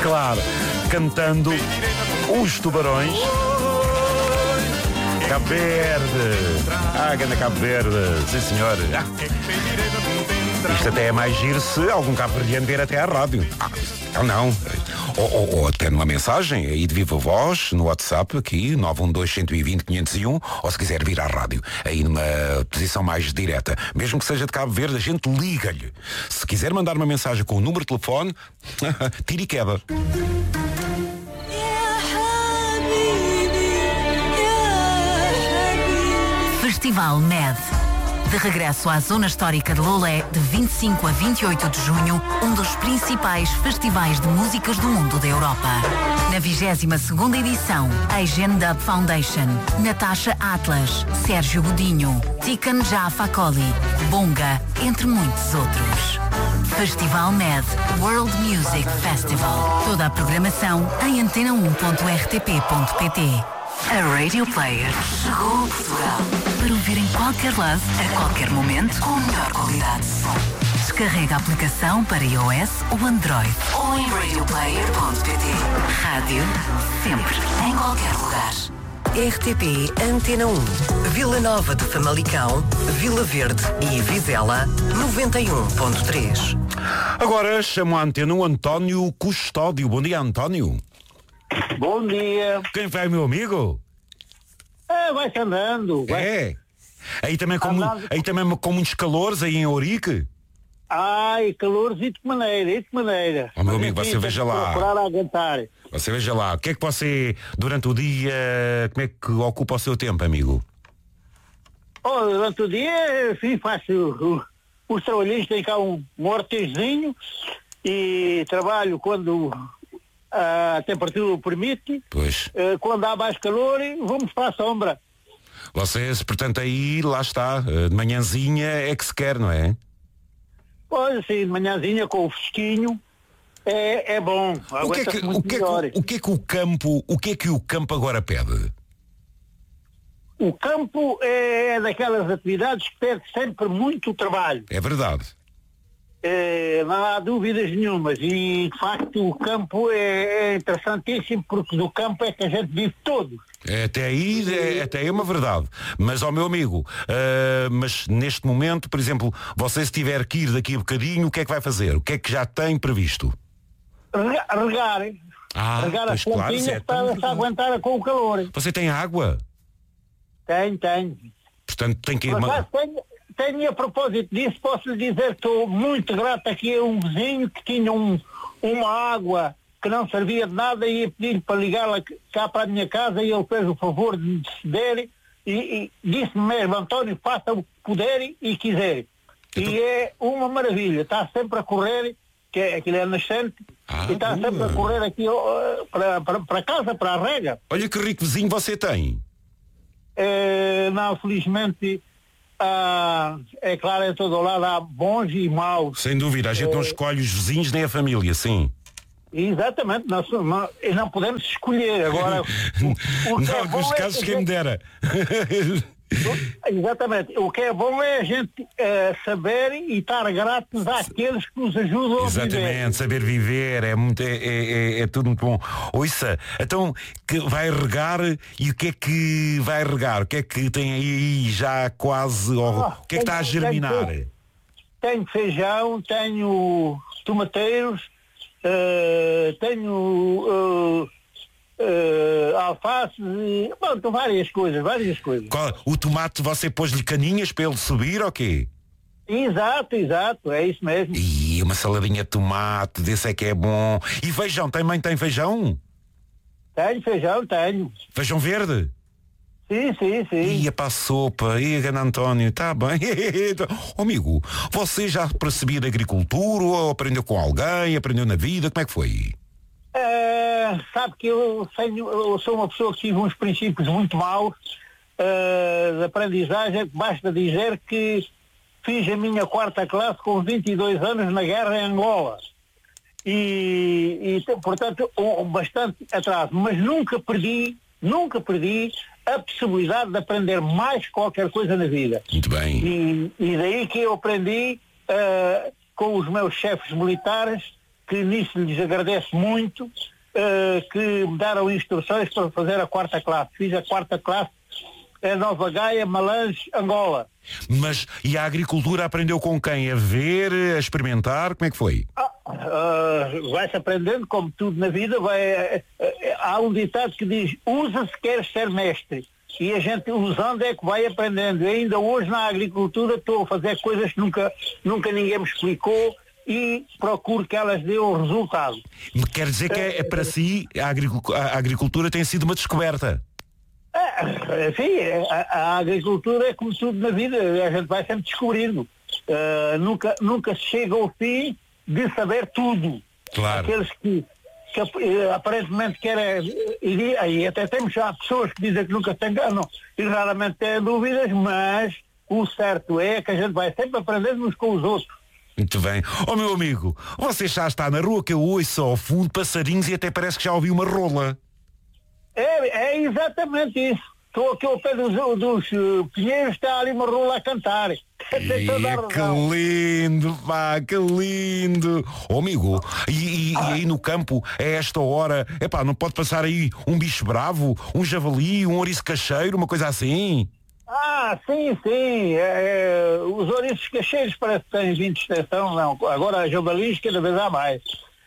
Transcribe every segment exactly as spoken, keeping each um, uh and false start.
Claro, cantando Os Tubarões. Cabo Verde. Ah, ganda Cabo Verde. Sim, senhor. Ah. Isto até é mais giro se algum cabo-verdiano vier até à rádio. Ah, não. Ou, ou, ou até numa mensagem aí de viva voz no WhatsApp aqui, nove um dois, um dois zero, quinhentos e um, ou se quiser vir à rádio aí numa posição mais direta, mesmo que seja de Cabo Verde, a gente liga-lhe. Se quiser mandar uma mensagem com o número de telefone, tira e queda. Festival M E D. De regresso à Zona Histórica de Lolé, de vinte e cinco a vinte e oito de junho, um dos principais festivais de músicas do mundo da Europa. Na vigésima segunda edição, Asian Dub Foundation, Natasha Atlas, Sérgio Godinho, Tikan Jafakoli, Bonga, entre muitos outros. Festival M E D World Music Festival. Toda a programação em antena um ponto r t p ponto p t. A Radio Player chegou a Portugal para ouvir em qualquer lado, a qualquer momento, com a melhor qualidade de som. Descarrega a aplicação para iOS ou Android ou em radio player ponto p t. Rádio, sempre, em qualquer lugar. R T P Antena um, Vila Nova de Famalicão, Vila Verde e Vizela, noventa e um ponto três. Agora chamo a Antena o António Custódio. Bom dia, António. Bom dia. Quem vai, meu amigo? É, vai-se andando. Vai. É. Aí também, com, Andando. aí também com muitos calores aí em Ourique? Ai, calorzinho de que maneira, de que maneira. Oh, meu amigo, você veja lá. Procurar aguentar. Você veja lá. O que é que você, durante o dia, como é que ocupa o seu tempo, amigo? Oh, durante o dia, enfim, faço uh, os trabalhinhos, tenho cá um, um hortezinho e trabalho quando a temperatura o permite. Pois. Uh, quando há mais calor, vamos para a sombra. Vocês, portanto, aí, lá está, de manhãzinha é que se quer, não é? Pois, assim, de manhãzinha com o fresquinho, é, é bom. O que é que, o, que é que, o que é que o campo, o que é que o campo agora pede? O campo é daquelas atividades que pede sempre muito trabalho. É verdade. É, não há dúvidas nenhumas e de facto o campo é, é interessantíssimo porque do campo é que a gente vive todos. É, até aí é, até aí é uma verdade. Mas ao meu amigo, uh, mas neste momento, por exemplo, você se tiver que ir daqui a bocadinho, o que é que vai fazer? O que é que já tem previsto? Regar, regar, ah, regar as plantinhas claro, é para se aguentar com o calor. Você tem água? Tenho, tenho. Portanto tem que ir... Mas, uma... tenho, tenho a propósito disso, posso lhe dizer que estou muito grato aqui a um vizinho que tinha um, uma água que não servia de nada e ia pedir-lhe para ligá-la cá para a minha casa e ele fez o favor de me ceder e, e disse-me mesmo, António, faça o que puder e quiser. Então... E é uma maravilha, está sempre a correr, que é, aquilo é nascente, ah, e está boa. sempre a correr aqui uh, para, para, para casa, para a rega. Olha que rico vizinho você tem. É, não, felizmente... Ah, é claro, em todo o lado há bons e maus. Sem dúvida, a gente é... não escolhe os vizinhos nem a família, sim. Exatamente, nós não, não podemos escolher. Agora, o, o não, nos é casos que quem me dera. Exatamente, o que é bom é a gente uh, saber e estar gratos àqueles que nos ajudam Exatamente, a viver. Exatamente, saber viver, é, muito, é, é, é tudo muito bom. Ouça, então, que vai regar e o que é que vai regar? O que é que tem aí já quase, oh, o que é que está a germinar? Tenho, tenho feijão, tenho tomateiros, uh, tenho... Uh, Uh, alface, bom, várias coisas, várias coisas. Qual, o tomate você pôs-lhe caninhas para ele subir ou quê? Exato, exato, é isso mesmo. E uma saladinha de tomate, desse é que é bom. E feijão, também tem feijão? Tenho feijão, tenho. Feijão verde? Sim, sim, sim. Ia para a sopa, ia Gana António, está bem. Oh, amigo, você já percebia de agricultura ou aprendeu com alguém, aprendeu na vida, como é que foi? Uh, sabe que eu, tenho, eu sou uma pessoa que tive uns princípios muito maus uh, de aprendizagem. Basta dizer que fiz a minha quarta classe com vinte e dois anos na guerra em Angola e, e portanto um, bastante atraso, mas nunca perdi nunca perdi a possibilidade de aprender mais qualquer coisa na vida. Muito bem. E, e daí que eu aprendi uh, com os meus chefes militares que nisso lhes agradeço muito, uh, que me deram instruções para fazer a quarta classe. Fiz a quarta classe em Nova Gaia, Malange, Angola. Mas, e a agricultura aprendeu com quem? A ver, a experimentar? Como é que foi? Ah, uh, vai-se aprendendo, como tudo na vida. Vai, uh, uh, há um ditado que diz, usa se queres ser mestre. E a gente usando é que vai aprendendo. E ainda hoje na agricultura estou a fazer coisas que nunca, nunca ninguém me explicou e procuro que elas dêem o resultado. Quer dizer que é, é para si a agricultura, a agricultura tem sido uma descoberta? É, sim, a, a agricultura é como tudo na vida, a gente vai sempre descobrindo. Uh, nunca, nunca se chega ao fim de saber tudo. Claro. Aqueles que, que uh, aparentemente querem, e, e até temos já pessoas que dizem que nunca se enganam e raramente têm dúvidas, mas o certo é que a gente vai sempre aprendendo uns com os outros. Muito bem. Oh meu amigo, você já está na rua que eu ouço ao fundo passarinhos e até parece que já ouvi uma rola. É, é exatamente isso. Estou aqui ao pé dos, dos uh, pinheiros, está ali uma rola a cantar. E, que lindo, pá, que lindo. Oh, amigo, e, e, e aí no campo, a esta hora, epá, não pode passar aí um bicho bravo, um javali, um ouriço cacheiro, uma coisa assim? Ah, sim, sim. É, é, os ouriços cacheiros parece que têm vindo de extensão, não. Agora a javalis cada vez há mais.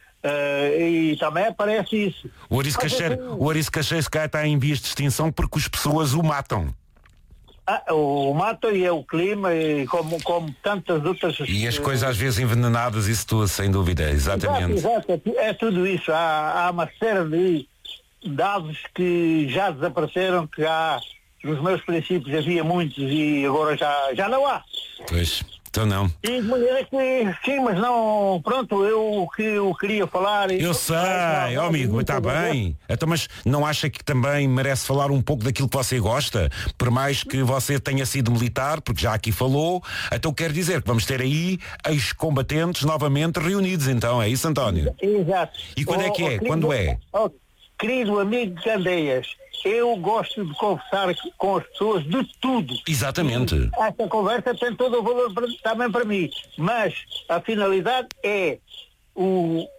Uh, e também aparece isso. O ouriço cacheiro, assim, o ouriço cacheiro se calhar está em vias de extinção porque as pessoas o matam. Ah, o mato e é o clima e como, como tantas outras... E as coisas às vezes envenenadas, isso tudo, sem dúvida, exatamente. Exato, exato, é, é tudo isso. Há, há uma série de, de aves que já desapareceram, que há, nos meus princípios havia muitos e agora já, já não há. Pois... Então não. E de maneira que, sim, mas não, pronto, eu o que eu queria falar... Eu sei, ó oh, amigo, está bem. Então, mas não acha que também merece falar um pouco daquilo que você gosta? Por mais que você tenha sido militar, porque já aqui falou, então quer dizer que vamos ter aí ex-combatentes novamente reunidos, então, é isso, António? Exato. E quando oh, é que é? Oh, quando é? Oh, querido amigo de Candeias, eu gosto de conversar com as pessoas de tudo. Exatamente. E esta conversa tem todo o valor para, também para mim. Mas a finalidade é o,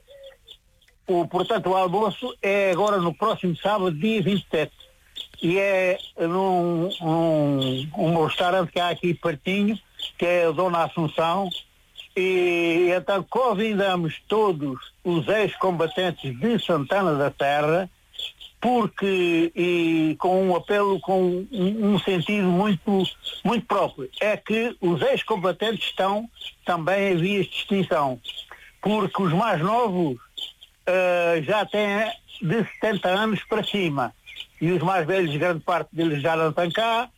o, portanto, o almoço é agora no próximo sábado, dia vinte e sete. E é num um, um restaurante que há aqui pertinho, que é a Dona Assunção. E então convidamos todos os ex-combatentes de Santana da Terra, porque, e com um apelo com um, um sentido muito, muito próprio, é que os ex-combatentes estão também em vias de extinção, porque os mais novos uh, já têm de setenta anos para cima, e os mais velhos, grande parte deles já não estão cá,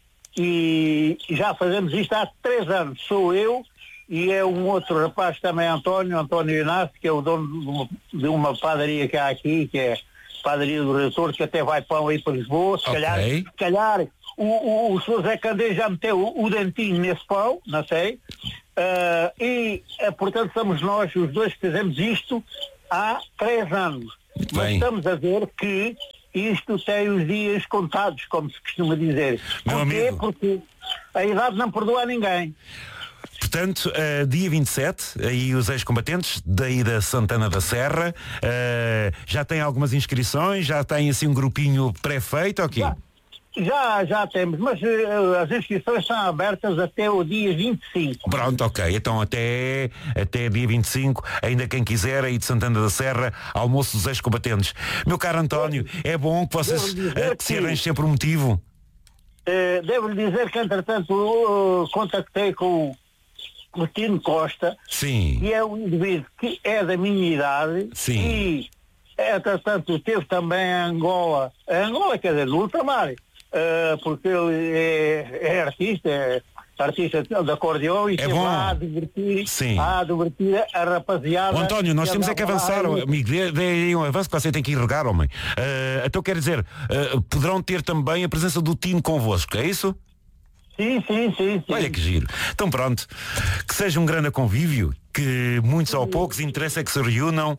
e já fazemos isto há três anos, sou eu, e é um outro rapaz também, António, António Inácio, que é o dono de uma, de uma padaria que há aqui, que é Padaria do Reitor, que até vai pão aí para Lisboa, se okay. calhar, se calhar o, o, o senhor Zé Candeias já meteu o, o dentinho nesse pão, não sei, uh, e uh, portanto somos nós os dois que fizemos isto há três anos. Muito Mas bem. Estamos a ver que isto tem os dias contados, como se costuma dizer. Meu Porquê? amigo. Porque a idade não perdoa a ninguém. Portanto, uh, dia vinte e sete, aí os ex-combatentes daí da Santana da Serra, uh, já tem algumas inscrições, já tem assim um grupinho pré-feito, ok? Já, já, já temos, mas uh, as inscrições são abertas até o dia vinte e cinco. Pronto, ok, então até, até dia vinte e cinco, ainda quem quiser aí de Santana da Serra, almoço dos ex-combatentes. Meu caro António, é bom que vocês uh, que se arranjem sempre um motivo. Uh, devo-lhe dizer que, entretanto, uh, contactei com o Tino Costa, Sim. que é um indivíduo que é da minha idade. Sim. E, entretanto, teve também a Angola, a Angola quer dizer, no ultramar, uh, porque ele é, é artista, é artista de acordeão e é esteve bom. lá a divertir, Sim. a divertir a rapaziada. Oh, António, nós temos é que avançar, lá, amigo, dê, dê aí um avanço que você tem que ir regar, homem. Uh, então quer dizer, uh, poderão ter também a presença do Tino convosco, é isso? Sim, sim, sim, sim. Olha que giro. Então pronto, que seja um grande convívio, que muitos ou poucos interessa que se reúnam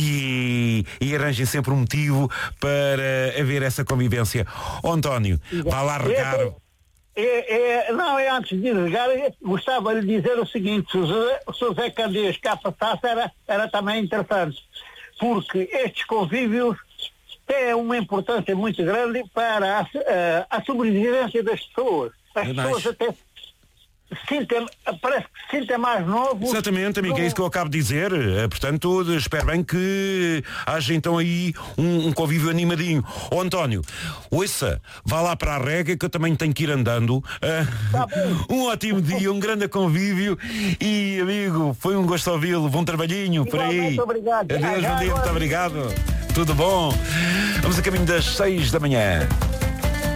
e, e arranjem sempre um motivo para haver essa convivência. Oh, António, vá lá regar. É, é, não, é antes de desligar, gostava de dizer o seguinte, se o José, se o Zé Candeias cá passasse era, era também interessante, porque estes convívios têm uma importância muito grande para a, a, a sobrevivência das pessoas. As é pessoas mais. até sentem, parece que se sentem mais novos. Exatamente, amigo, é isso que eu acabo de dizer. Eh, Portanto, espero bem que haja então aí um, um convívio animadinho. Ó António, ouça, vá lá para a rega que eu também tenho que ir andando. Eh, Tá bem. um ótimo dia, um grande convívio e, amigo, foi um gosto ouvi-lo. Bom trabalhinho por aí. Igualmente, obrigado. Adeus, Já bom dia, agora- muito obrigado. Tudo bom? Vamos a caminho das seis da manhã.